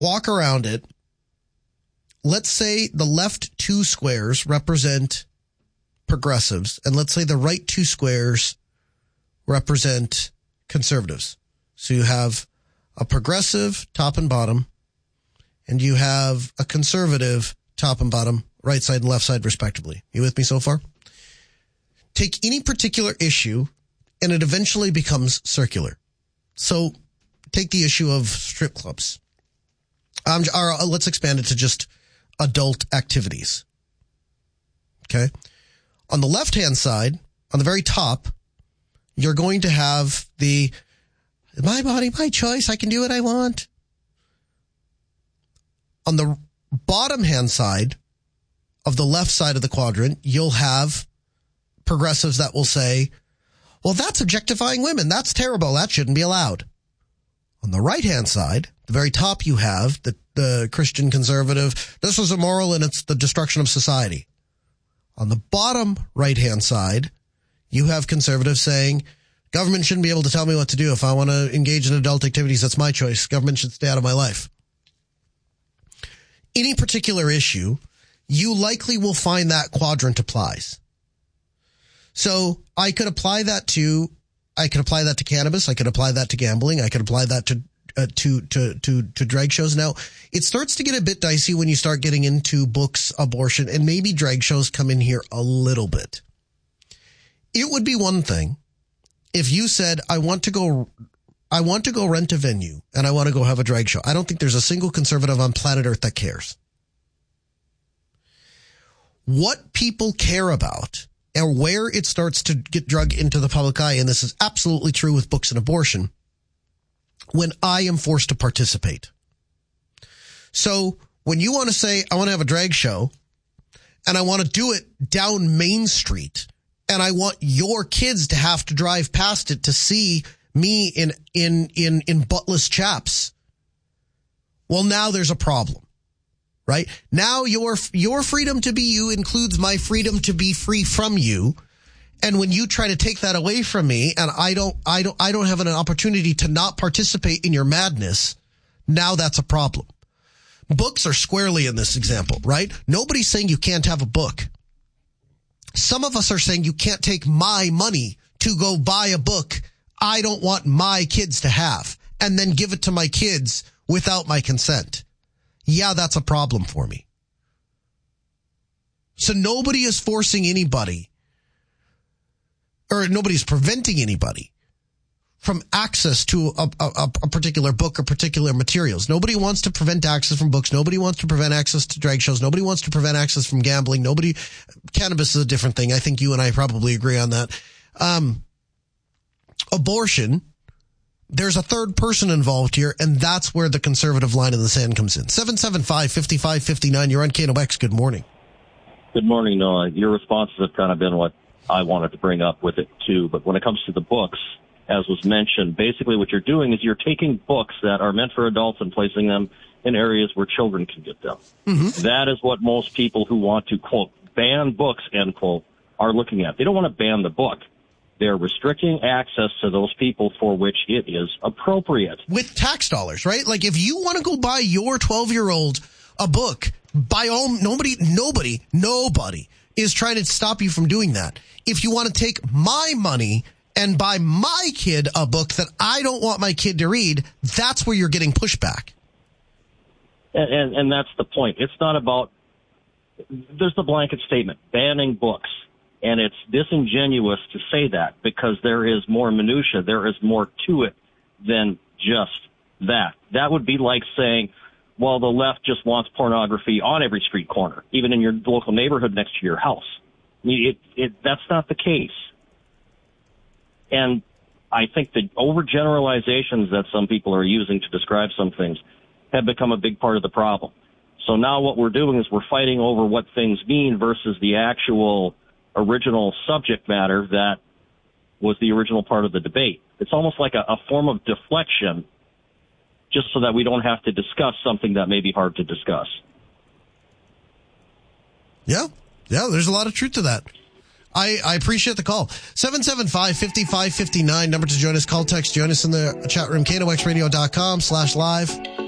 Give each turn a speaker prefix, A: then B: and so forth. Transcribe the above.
A: walk around it. Let's say the left two squares represent progressives, and let's say the right two squares represent conservatives. So you have a progressive top and bottom, and you have a conservative top and bottom, right side and left side, respectively. You with me so far? Take any particular issue, and it eventually becomes circular. So take the issue of strip clubs. Let's expand it to just adult activities. Okay. On the left-hand side, on the very top, you're going to have the my body, my choice. I can do what I want. On the bottom-hand side of the left side of the quadrant, you'll have progressives that will say, well, that's objectifying women. That's terrible. That shouldn't be allowed. On the right-hand side, the very top, you have the Christian conservative. This is immoral and it's the destruction of society. On the bottom right-hand side, you have conservatives saying, government shouldn't be able to tell me what to do. If I want to engage in adult activities, that's my choice. Government should stay out of my life. Any particular issue, you likely will find that quadrant applies. So I could apply that to cannabis. I could apply that to gambling. I could apply that to drag shows. Now, it starts to get a bit dicey when you start getting into books, abortion, and maybe drag shows come in here a little bit. It would be one thing if you said, I want to go rent a venue and I want to go have a drag show. I don't think there's a single conservative on planet Earth that cares. What people care about and where it starts to get drug into the public eye, and this is absolutely true with books and abortion, when I am forced to participate. So when you want to say, I want to have a drag show, and I want to do it down Main Street, and I want your kids to have to drive past it to see me in buttless chaps, well, now there's a problem. Right? Now your freedom to be you includes my freedom to be free from you. And when you try to take that away from me and I don't have an opportunity to not participate in your madness, now that's a problem. Books are squarely in this example, right? Nobody's saying you can't have a book. Some of us are saying you can't take my money to go buy a book I don't want my kids to have and then give it to my kids without my consent. Yeah, that's a problem for me. So nobody is forcing anybody, or nobody's preventing anybody from access to a particular book or particular materials. Nobody wants to prevent access from books. Nobody wants to prevent access to drag shows. Nobody wants to prevent access from gambling. Cannabis is a different thing. I think you and I probably agree on that. Abortion. There's a third person involved here, and that's where the conservative line in the sand comes in. 775-5559, you're on KNOX. Good morning.
B: Good morning, Noah. Your responses have kind of been what I wanted to bring up with it, too. But when it comes to the books, as was mentioned, basically what you're doing is you're taking books that are meant for adults and placing them in areas where children can get them. Mm-hmm. That is what most people who want to, quote, ban books, end quote, are looking at. They don't want to ban the book. They're restricting access to those people for which it is appropriate.
A: With tax dollars, right? Like if you want to go buy your 12-year-old a book, by all, nobody is trying to stop you from doing that. If you want to take my money and buy my kid a book that I don't want my kid to read, that's where you're getting pushback.
B: And that's the point. It's not about, there's the blanket statement, banning books. And it's disingenuous to say that because there is more minutia. There is more to it than just that. That would be like saying, well, the left just wants pornography on every street corner, even in your local neighborhood next to your house. I mean, that's not the case. And I think the overgeneralizations that some people are using to describe some things have become a big part of the problem. So now what we're doing is we're fighting over what things mean versus the actual original subject matter that was the original part of the debate. It's almost like a form of deflection just so that we don't have to discuss something that may be hard to discuss.
A: Yeah, there's a lot of truth to that. I appreciate the call. 775-5559, number to join us. Call, text, join us in the chat room, knoxradio.com/live.